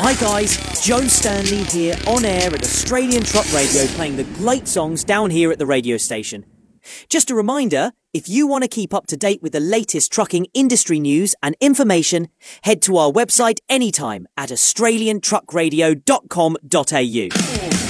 Hi guys, Joe Stanley here on air at Australian Truck Radio playing the great songs down here at the radio station. Just a reminder, if you want to keep up to date with the latest trucking industry news and information, head to our website anytime at australiantruckradio.com.au.